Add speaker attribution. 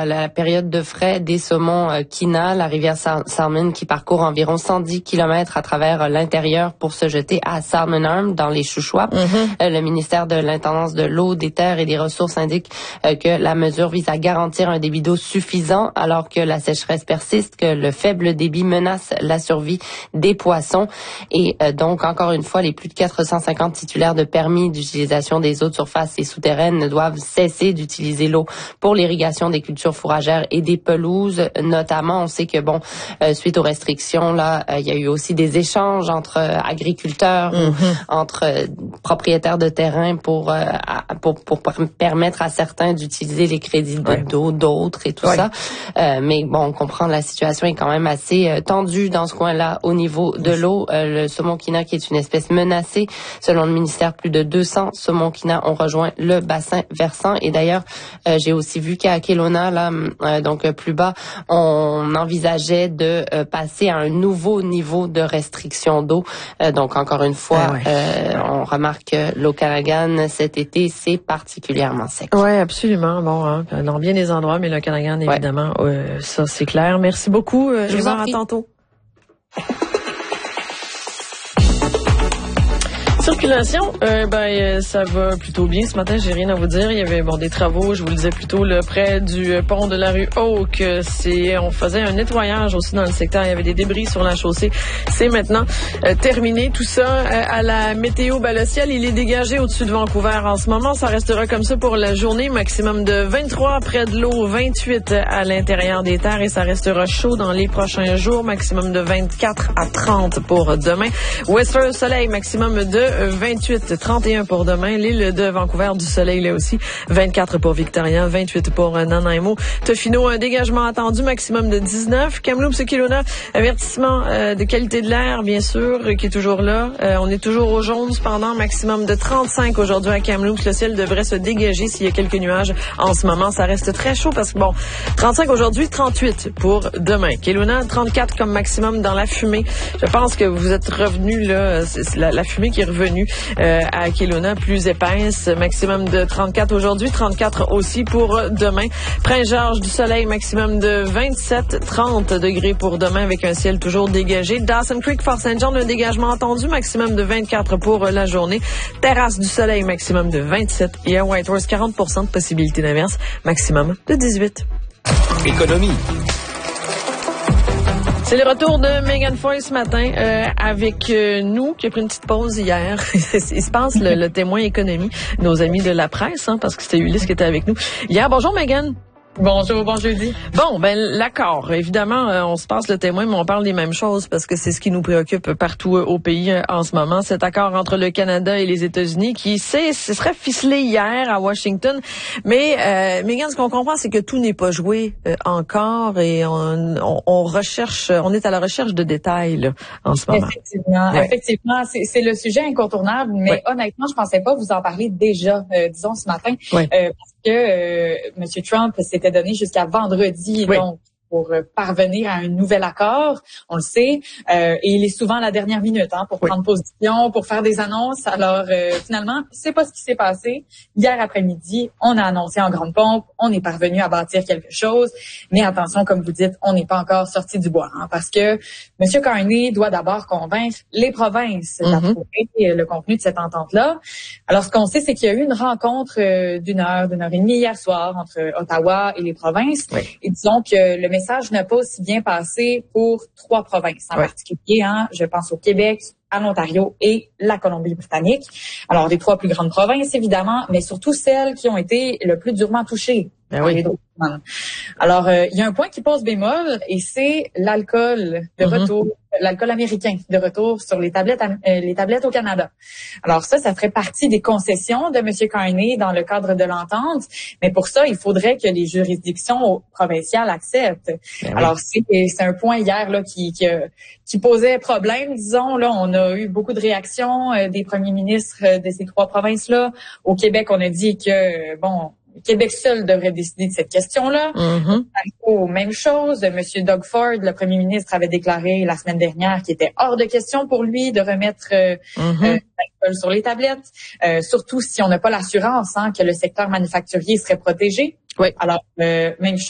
Speaker 1: la période de frai des saumons Kina, la rivière Salmon qui parcourt environ 110 km à travers l'intérieur pour se jeter à Salmon Arm dans les Shuswap. Le ministère de l'Intendance de l'eau, des terres et des ressources indique que la mesure vise à garantir un débit d'eau suffisant alors que la sécheresse persiste, que le faible débit menace la survie des poissons. Et donc, encore une fois, les plus de 450 titulaires de permis d'utilisation des eaux de surface et souterraines doivent cesser d'utiliser l'eau pour l'irrigation des cultures fourragères et des pelouses. Notamment, on sait que, suite aux restrictions, là, il y a eu aussi des échanges entre agriculteurs, entre propriétaires de terrain pour permettre à certains d'utiliser les crédits d'eau d'autres et tout ça. Mais bon, on comprend la situation est quand même assez tendue dans ce coin-là au niveau de l'eau. Le saumon Kina qui est une espèce menacée. Selon le ministère, plus de 200 saumons Kina ont rejoint le bassin versant. Et d'ailleurs, j'ai aussi vu qu'à Kelowna, là, donc plus bas, on envisageait de passer à un nouveau niveau de restriction d'eau. Donc encore une fois, on remarque que l'Okanagan cet été, c'est particulièrement sec.
Speaker 2: Oui, absolument. Bon, dans bien des endroits, mais l'Okanagan, évidemment, ça c'est clair. Merci beaucoup. Je vous en prie. À tantôt. Circulation, ça va plutôt bien ce matin, j'ai rien à vous dire. Il y avait des travaux, je vous le disais plus tôt, là, près du pont de la rue Oak. On faisait un nettoyage aussi dans le secteur. Il y avait des débris sur la chaussée. C'est maintenant terminé. Tout ça à la météo. Le ciel, il est dégagé au-dessus de Vancouver en ce moment. Ça restera comme ça pour la journée. Maximum de 23 près de l'eau, 28 à l'intérieur des terres et ça restera chaud dans les prochains jours. Maximum de 24 à 30 pour demain. Western Soleil, maximum de 28, 31 pour demain. L'île de Vancouver, du soleil là aussi. 24 pour Victoria, 28 pour Nanaimo. Tofino, un dégagement attendu, maximum de 19. Kamloops et Kelowna, avertissement de qualité de l'air, bien sûr, qui est toujours là. On est toujours au jaune, cependant, maximum de 35 aujourd'hui à Kamloops. Le ciel devrait se dégager s'il y a quelques nuages en ce moment. Ça reste très chaud parce que 35 aujourd'hui, 38 pour demain. Kelowna, 34 comme maximum dans la fumée. Je pense que vous êtes revenus là, c'est la fumée qui est revenue à Kelowna, plus épaisse, maximum de 34 aujourd'hui, 34 aussi pour demain. Prince-Georges, du soleil, maximum de 27, 30 degrés pour demain avec un ciel toujours dégagé. Dawson Creek, Fort St. John, un dégagement attendu, maximum de 24 pour la journée. Terrasse du soleil, maximum de 27 et à Whitehorse, 40% de possibilité d'averse, maximum de 18.
Speaker 3: Économie.
Speaker 2: C'est le retour de Megan Foy ce matin avec nous, qui a pris une petite pause hier. Il se passe le témoin économie, nos amis de la presse, parce que c'était Ulysse qui était avec nous hier. Bonjour Megan.
Speaker 4: Bonjour, bon jeudi.
Speaker 2: L'accord. Évidemment, on se passe le témoin, mais on parle des mêmes choses parce que c'est ce qui nous préoccupe partout au pays en ce moment. Cet accord entre le Canada et les États-Unis qui serait ficelé hier à Washington. Mais, Megan, ce qu'on comprend, c'est que tout n'est pas joué encore et on est à la recherche de détails, là, en ce moment.
Speaker 4: Effectivement, c'est le sujet incontournable, mais honnêtement, je pensais pas vous en parler déjà, disons ce matin, parce que M. Trump s'était donné jusqu'à vendredi, donc pour parvenir à un nouvel accord, on le sait, et il est souvent à la dernière minute pour prendre position, pour faire des annonces. Alors finalement, c'est pas ce qui s'est passé. Hier après-midi, on a annoncé en grande pompe, on est parvenu à bâtir quelque chose, mais attention, comme vous dites, on n'est pas encore sorti du bois, parce que M. Carney doit d'abord convaincre les provinces d'approuver le contenu de cette entente-là. Alors, ce qu'on sait, c'est qu'il y a eu une rencontre d'une heure et demie hier soir entre Ottawa et les provinces, et disons que le message n'a pas aussi bien passé pour 3 provinces en particulier. Je pense au Québec, à l'Ontario et la Colombie-Britannique. Alors, les 3 plus grandes provinces, évidemment, mais surtout celles qui ont été le plus durement touchées. Alors, il y a un point qui pose bémol et c'est l'alcool de retour, l'alcool américain de retour sur les tablettes au Canada. Alors ça ferait partie des concessions de M. Carney dans le cadre de l'entente, mais pour ça, il faudrait que les juridictions provinciales acceptent. Alors c'est un point hier là qui posait problème, disons. Là, on a eu beaucoup de réactions des premiers ministres de ces 3 provinces-là. Au Québec, on a dit que Québec seul devrait décider de cette question-là. Même chose, M. Doug Ford, le premier ministre, avait déclaré la semaine dernière qu'il était hors de question pour lui de remettre l'alcool sur les tablettes, surtout si on n'a pas l'assurance que le secteur manufacturier serait protégé. Alors, même chose.